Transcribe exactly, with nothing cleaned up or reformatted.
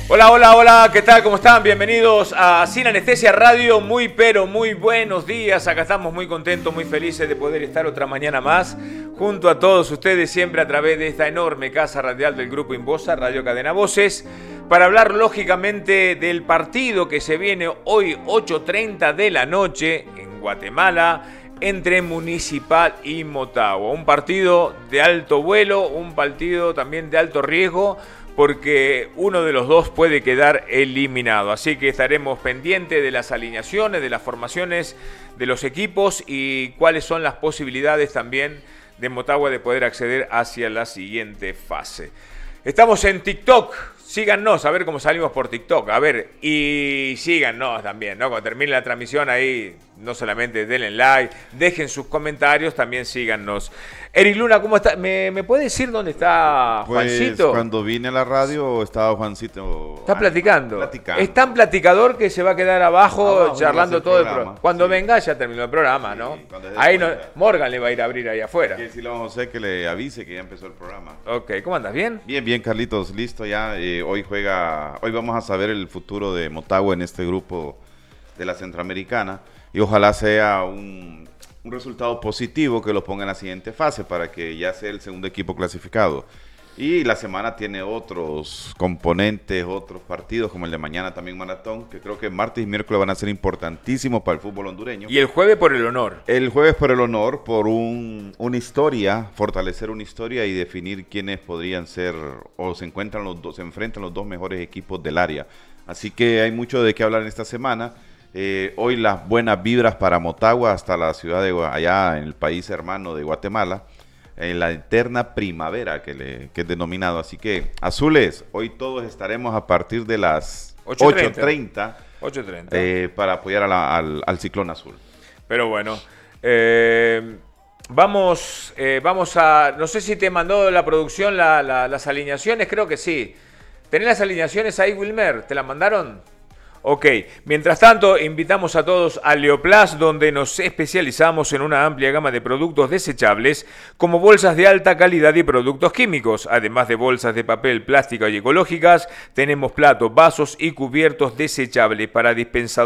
Hola, hola, hola, ¿qué tal? ¿Cómo están? Bienvenidos a Sin Anestesia Radio. Muy, pero muy buenos días. Acá estamos muy contentos, muy felices de poder estar otra mañana más junto a todos ustedes, siempre a través de esta enorme casa radial del Grupo Inbosa, Radio Cadena Voces, para hablar lógicamente del partido que se viene hoy, ocho treinta de la noche, en Guatemala, entre Municipal y Motagua. Un partido de alto vuelo, un partido también de alto riesgo, porque uno de los dos puede quedar eliminado. Así que estaremos pendientes de las alineaciones, de las formaciones de los equipos y cuáles son las posibilidades también de Motagua de poder acceder hacia la siguiente fase. Estamos en TikTok. Síganos, a ver cómo salimos por TikTok. A ver, y síganos también, ¿no? Cuando termine la transmisión ahí, no solamente denle like, dejen sus comentarios, también síganos. Eric Luna, ¿cómo está? ¿Me, ¿me puede decir dónde está Juancito? Pues cuando vine a la radio estaba Juancito. Está platicando. platicando. Es tan platicador que se va a quedar abajo, abajo charlando todo el programa. Pro... Cuando sí. venga ya terminó el programa, sí, ¿no? Ahí no... Morgan le va a ir a abrir ahí afuera. Hay que decirle a José que le avise que ya empezó el programa. Ok, ¿cómo andas? ¿Bien? Bien, bien, Carlitos, listo ya. Eh, hoy juega, hoy vamos a saber el futuro de Motagua en este grupo de la Centroamericana y ojalá sea un... un resultado positivo que lo ponga en la siguiente fase para que ya sea el segundo equipo clasificado. Y la semana tiene otros componentes, otros partidos, como el de mañana también maratón, que creo que martes y miércoles van a ser importantísimos para el fútbol hondureño. Y el jueves por el honor. El jueves por el honor, por un, una historia, fortalecer una historia y definir quiénes podrían ser, o se encuentran los dos, se enfrentan los dos mejores equipos del área. Así que hay mucho de qué hablar en esta semana. Eh, hoy las buenas vibras para Motagua hasta la ciudad de allá en el país hermano de Guatemala, en la eterna primavera que, le, que es denominado. Así que, azules, hoy todos estaremos a partir de las ocho treinta eh, para apoyar a la, al, al Ciclón Azul. Pero bueno, eh, vamos, eh, vamos a, no sé si te mandó la producción la, la, las alineaciones, creo que sí. ¿Tenés las alineaciones ahí, Wilmer? ¿Te las mandaron? Ok, mientras tanto invitamos a todos a Leoplast, donde nos especializamos en una amplia gama de productos desechables como bolsas de alta calidad y productos químicos. Además de bolsas de papel, plástica y ecológicas, tenemos platos, vasos y cubiertos desechables para dispensadores